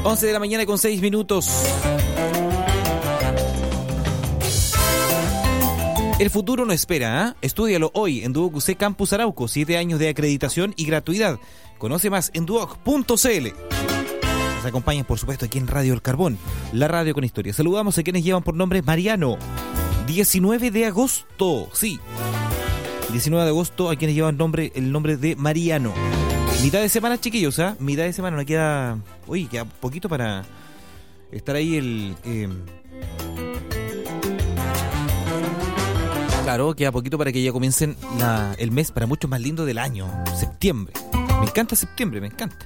11 de la mañana con 6 minutos. El futuro no espera, ¿eh? Estúdialo hoy en Duoc UC Campus Arauco. 7 años de acreditación y gratuidad. Conoce más en duoc.cl. Nos acompañan, por supuesto, aquí en Radio El Carbón, la radio con historia. Saludamos a quienes llevan por nombre Mariano. 19 de agosto, sí. 19 de agosto a quienes llevan el nombre de Mariano. Mitad de semana, chiquillos, ¿ah? Mitad de semana, no queda... Uy, queda poquito para estar ahí Claro, queda poquito para que ya comiencen el mes para muchos más lindo del año, septiembre. Me encanta septiembre, me encanta.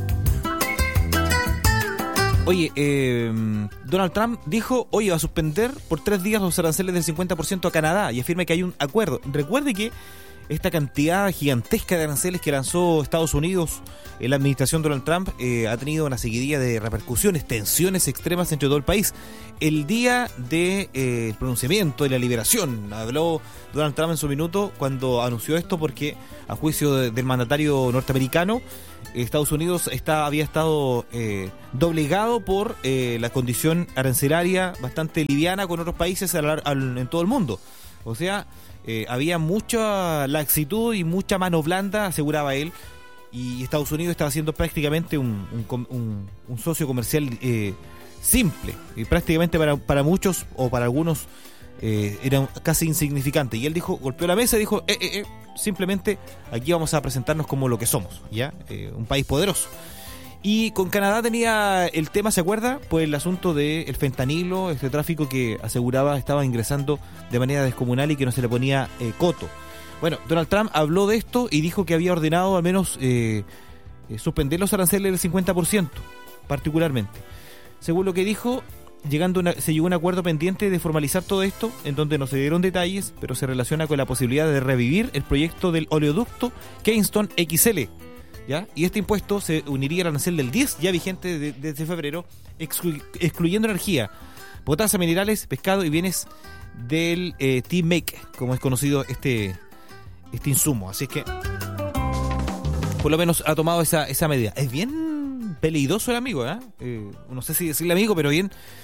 Oye, Donald Trump dijo hoy va a suspender por 3 días los aranceles del 50% a Canadá y afirma que hay un acuerdo. Recuerde que esta cantidad gigantesca de aranceles que lanzó Estados Unidos en la administración Donald Trump ha tenido una seguidilla de repercusiones, tensiones extremas entre todo el país. El día del pronunciamiento, de la liberación, habló Donald Trump en su minuto cuando anunció esto porque, a juicio del mandatario norteamericano, Estados Unidos había estado doblegado por la condición arancelaria bastante liviana con otros países en todo el mundo. O sea, había mucha laxitud y mucha mano blanda, aseguraba él, y Estados Unidos estaba siendo prácticamente un socio comercial simple, y prácticamente para muchos o para algunos era casi insignificante. Y él golpeó la mesa y dijo, simplemente aquí vamos a presentarnos como lo que somos, ¿ya? Un país poderoso. Y con Canadá tenía el tema, ¿se acuerda? Pues el asunto del fentanilo, este tráfico que aseguraba estaba ingresando de manera descomunal y que no se le ponía coto. Bueno, Donald Trump habló de esto y dijo que había ordenado al menos suspender los aranceles del 50%, particularmente. Según lo que dijo, se llegó a un acuerdo pendiente de formalizar todo esto, en donde no se dieron detalles, pero se relaciona con la posibilidad de revivir el proyecto del oleoducto Keystone XL. ¿Ya? Y este impuesto se uniría al arancel del 10, ya vigente desde febrero, excluyendo energía, potasa, minerales, pescado y bienes del T-Make, como es conocido este insumo. Así es que, por lo menos, ha tomado esa medida. Es bien peligroso el amigo, ¿eh? No sé si decirle amigo, pero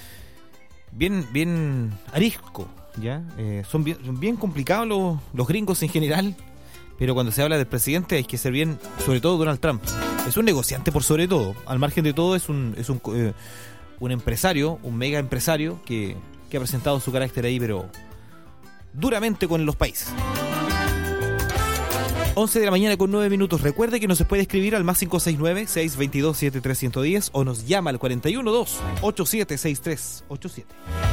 bien arisco, ¿ya? Son bien complicados los gringos en general. Pero cuando se habla del presidente hay que ser bien, sobre todo Donald Trump. Es un negociante por sobre todo. Al margen de todo es un empresario, un mega empresario que ha presentado su carácter ahí, pero duramente con los países. 11 de la mañana con 9 minutos. Recuerde que nos puede escribir al más 569-622-73110 o nos llama al 412-876387.